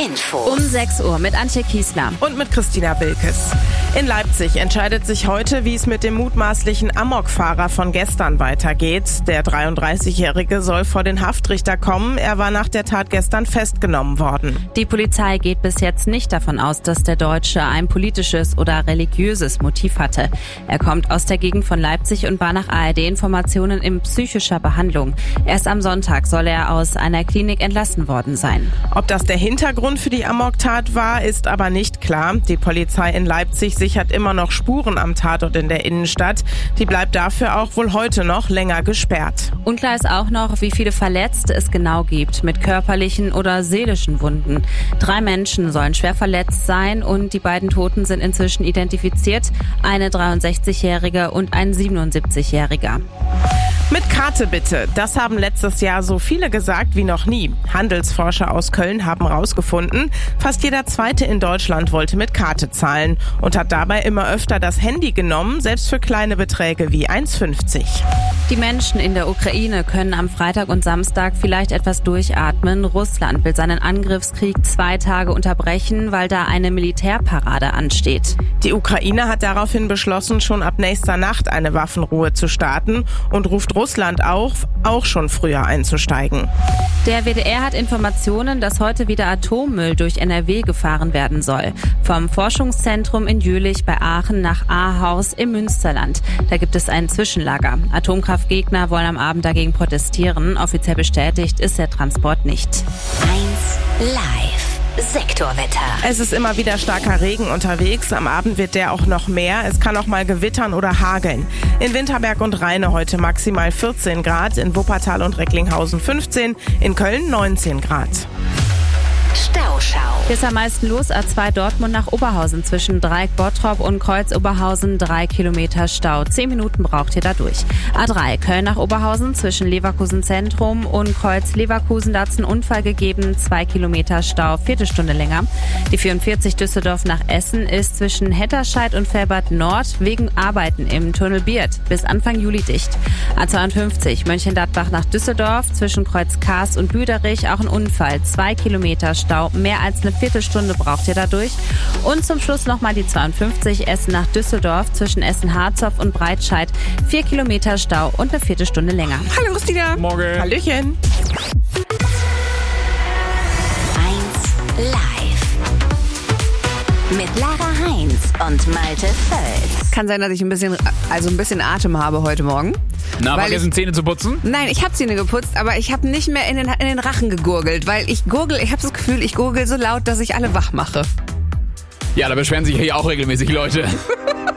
Info. Um 6 Uhr mit Antje Kiesler. Und mit Christina Wilkes. In Leipzig entscheidet sich heute, wie es mit dem mutmaßlichen Amokfahrer von gestern weitergeht. Der 33-Jährige soll vor den Haftrichter kommen. Er war nach der Tat gestern festgenommen worden. Die Polizei geht bis jetzt nicht davon aus, dass der Deutsche ein politisches oder religiöses Motiv hatte. Er kommt aus der Gegend von Leipzig und war nach ARD-Informationen in psychischer Behandlung. Erst am Sonntag soll er aus einer Klinik entlassen worden sein. Ob das der Hintergrund für die Amoktat war, ist aber nicht klar. Die Polizei in Leipzig sichert immer noch Spuren am Tatort in der Innenstadt. Die bleibt dafür auch wohl heute noch länger gesperrt. Unklar ist auch noch, wie viele Verletzte es genau gibt, mit körperlichen oder seelischen Wunden. 3 Menschen sollen schwer verletzt sein und die beiden Toten sind inzwischen identifiziert. Eine 63-Jährige und ein 77-Jähriger. Mit Karte bitte. Das haben letztes Jahr so viele gesagt wie noch nie. Handelsforscher aus Köln haben herausgefunden, fast jeder Zweite in Deutschland wollte mit Karte zahlen und hat dabei immer öfter das Handy genommen, selbst für kleine Beträge wie 1,50. Die Menschen in der Ukraine können am Freitag und Samstag vielleicht etwas durchatmen. Russland will seinen Angriffskrieg 2 Tage unterbrechen, weil da eine Militärparade ansteht. Die Ukraine hat daraufhin beschlossen, schon ab nächster Nacht eine Waffenruhe zu starten und ruft Russland auf, auch schon früher einzusteigen. Der WDR hat Informationen, dass heute wieder Atommüll durch NRW gefahren werden soll. Vom Forschungszentrum in Jülich bei Aachen nach Ahaus im Münsterland. Da gibt es ein Zwischenlager. Atomkraftgegner wollen am Abend dagegen protestieren. Offiziell bestätigt ist der Transport nicht. 1 Live. Sektorwetter. Es ist immer wieder starker Regen unterwegs. Am Abend wird der auch noch mehr. Es kann auch mal gewittern oder hageln. In Winterberg und Rheine heute maximal 14 Grad, in Wuppertal und Recklinghausen 15, in Köln 19 Grad. Stauschau. Hier ist am meisten los, A2 Dortmund nach Oberhausen zwischen Dreieck Bottrop und Kreuz Oberhausen 3 Kilometer Stau. 10 Minuten braucht ihr da durch. A3 Köln nach Oberhausen zwischen Leverkusen Zentrum und Kreuz Leverkusen, da hat es einen Unfall gegeben, 2 Kilometer Stau, Viertelstunde länger. Die 44 Düsseldorf nach Essen ist zwischen Hetterscheid und Felbert Nord wegen Arbeiten im Tunnel Biert bis Anfang Juli dicht. A52 Mönchengladbach nach Düsseldorf zwischen Kreuz Kaas und Büderich auch ein Unfall, 2 Kilometer Stau, mehr als eine Viertelstunde braucht ihr dadurch. Und zum Schluss nochmal die 52 Essen nach Düsseldorf zwischen Essen-Harzopf und Breitscheid. 4 Kilometer Stau und eine Viertelstunde länger. Hallo Christina. Morgen. Hallöchen. 1 Live. Mit Lara Heinz und Malte Völz. Kann sein, dass ich ein bisschen Atem habe heute Morgen. Na, vergessen Zähne zu putzen? Nein, ich habe Zähne geputzt, aber ich habe nicht mehr in den Rachen gegurgelt, weil ich habe das Gefühl, ich gurgel so laut, dass ich alle wach mache. Ja, da beschweren sich hier auch regelmäßig Leute.